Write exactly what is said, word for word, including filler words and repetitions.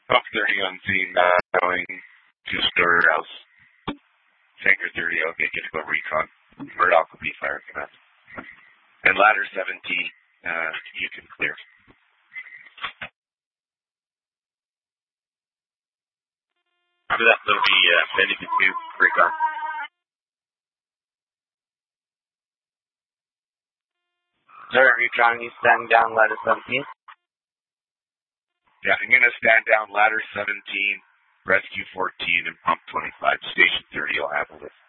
Pump thirty on scene, uh, going to Storer House. Tanker thirty, okay, get to go recon. Murdoch will be fire command. And ladder seventeen, uh, you can clear. After that, there'll be uh, Benny to two, recon. Sorry, recon, you stand down ladder seventeen? Yeah, I'm going to stand down ladder seventeen, rescue fourteen, and pump twenty-five. Station thirty will handle this.